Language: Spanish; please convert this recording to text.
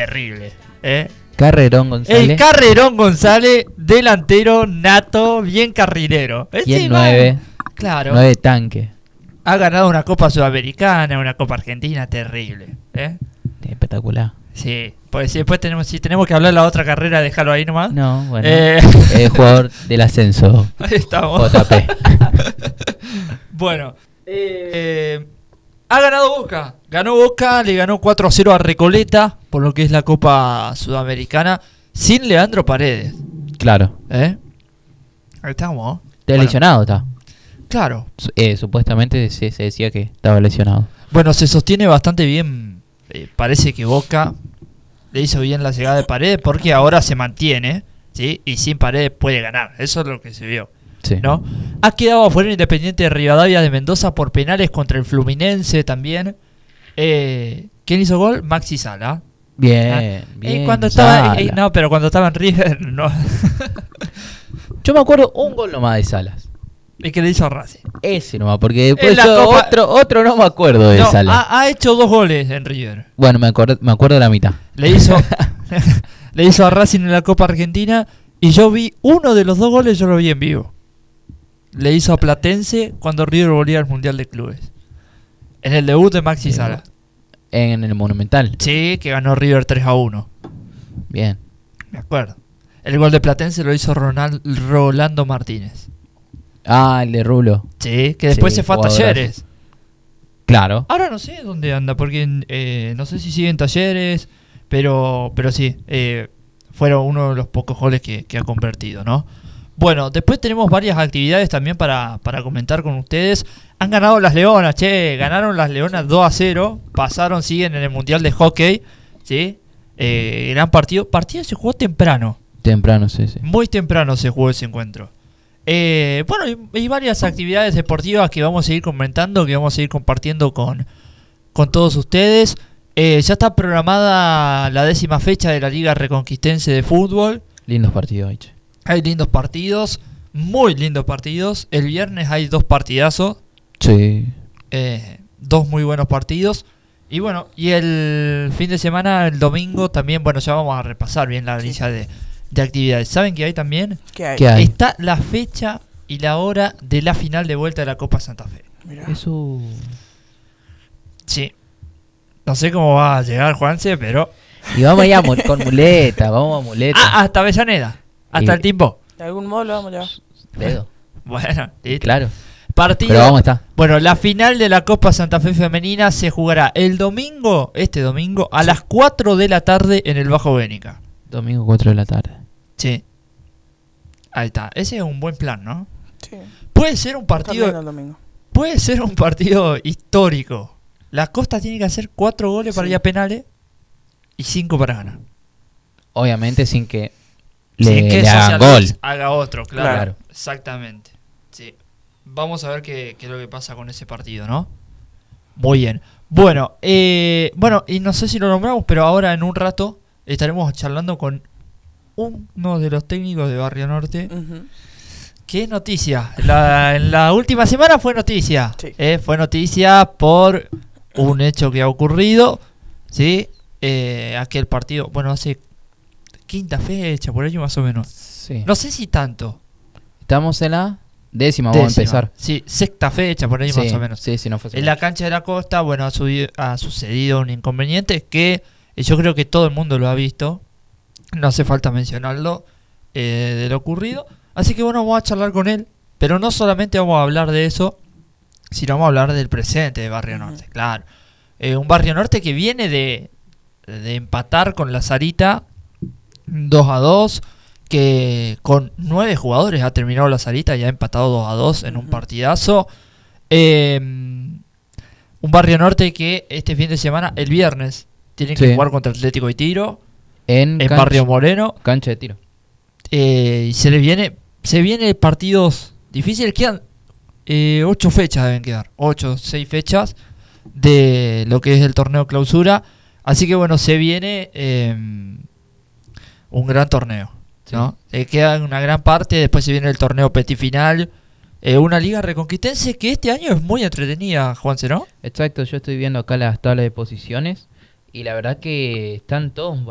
terrible. Carrerón González. El Carrerón González, delantero nato, bien carrilero. Y el 9. Claro. 9 tanque. Ha ganado una Copa Sudamericana, una Copa Argentina, terrible. Espectacular. Sí, pues después tenemos que hablar de la otra carrera, déjalo ahí nomás. No, bueno. Es jugador del ascenso. Ahí estamos. JP. Bueno, ha ganado Boca. Ganó Boca, le ganó 4-0 a Recoleta, por lo que es la Copa Sudamericana, sin Leandro Paredes. Claro. Ahí estamos. Está lesionado, está. Claro. Supuestamente se decía que estaba lesionado. Bueno, se sostiene bastante bien. Parece que Boca le hizo bien la llegada de Paredes porque ahora se mantiene, ¿sí? Y sin Paredes puede ganar. Eso es lo que se vio. Sí. ¿No? Ha quedado afuera Independiente de Rivadavia de Mendoza por penales contra el Fluminense también. ¿Quién hizo gol? Maxi Sala. Bien. Cuando estaba, pero cuando estaba en River, no. Yo me acuerdo un gol nomás de Salas. ¿Y que le hizo a Racing? Ese nomás, porque después Copa... otro no me acuerdo de Salas. Ha hecho 2 goles en River. Bueno, me acuerdo de la mitad. Le hizo a Racing en la Copa Argentina y yo vi uno de los 2 goles, yo lo vi en vivo. Le hizo a Platense cuando River volvía al Mundial de Clubes. En el debut de Maxi Sala. En el Monumental. Sí, que ganó River 3-1. Bien. Me acuerdo. El gol de Platense lo hizo Rolando Martínez. Ah, el de Rulo. Sí, que después se fue a Talleres. Claro. Ahora no sé dónde anda, porque no sé si sigue en Talleres, pero sí, fueron uno de los pocos goles que ha convertido, ¿no? Bueno, después tenemos varias actividades también para comentar con ustedes. Han ganado las Leonas, ganaron las Leonas 2-0, pasaron, siguen en el Mundial de Hockey, ¿sí? Gran partido. Partido se jugó temprano. Temprano, sí. Muy temprano se jugó ese encuentro. Bueno, hay varias actividades deportivas que vamos a seguir comentando, que vamos a seguir compartiendo con todos ustedes. Ya está programada la 10ª fecha de la Liga Reconquistense de Fútbol. Lindos partidos, ahí. Hay lindos partidos, muy lindos partidos. El viernes hay 2 partidazos. Sí. 2 muy buenos partidos. Y bueno, y el fin de semana, el domingo también, bueno, ya vamos a repasar bien la lista de actividades. ¿Saben qué hay también? ¿Qué hay? ¿Qué hay? Está la fecha y la hora de la final de vuelta de la Copa Santa Fe. Mirá. Eso. Sí. No sé cómo va a llegar Juanse, pero... Y vamos allá con muleta, vamos a muleta. Hasta Avellaneda. Hasta el tiempo. De algún modo lo vamos a llevar. Dedo. Bueno, listo. Claro. Partido. Pero vamos a estar. Bueno, la final de la Copa Santa Fe Femenina se jugará el domingo, este domingo, a las 4 de la tarde en el Bajo Bénica. Domingo 4 de la tarde. Sí. Ahí está. Ese es un buen plan, ¿no? Sí. Puede ser un También partido... el domingo. Puede ser un partido histórico. La Costa tiene que hacer 4 goles para ir a penales y 5 para ganar. Obviamente sin que Sin que le hagan Social gol. Luis haga otro, claro. Claro. Exactamente. Sí. Vamos a ver qué es lo que pasa con ese partido, ¿no? Muy bien. Bueno, y no sé si lo nombramos, pero ahora en un rato estaremos charlando con uno de los técnicos de Barrio Norte. Ujú. ¿Qué noticia? En la última semana fue noticia. Sí. Fue noticia por un hecho que ha ocurrido. ¿Sí? Aquel partido, bueno, hace 5ª fecha, por ahí más o menos. Sí. No sé si tanto. Estamos en la 10ª, vamos a empezar. Sí, 6ª fecha, por ahí más o menos. Sí, no fue En la cancha de la Costa, bueno, ha sucedido un inconveniente que yo creo que todo el mundo lo ha visto. No hace falta mencionarlo, de lo ocurrido. Así que bueno, vamos a charlar con él. Pero no solamente vamos a hablar de eso, sino vamos a hablar del presente de Barrio Norte, claro. Un Barrio Norte que viene de empatar con la Sarita 2-2, que con 9 jugadores ha terminado la Sarita y ha empatado 2-2 en un partidazo. Un Barrio Norte que este fin de semana, el viernes, tiene que jugar contra Atlético de Tiro en Barrio Moreno. Cancha de tiro. Y se viene partidos difíciles. Quedan 8 fechas, deben quedar 6 fechas de lo que es el torneo clausura. Así que bueno, se viene un gran torneo, ¿no? Queda una gran parte. Después se viene el torneo Petit Final, una liga reconquistense que este año es muy entretenida, Juanse, ¿no? Exacto, yo estoy viendo acá las tablas de posiciones y la verdad que están todos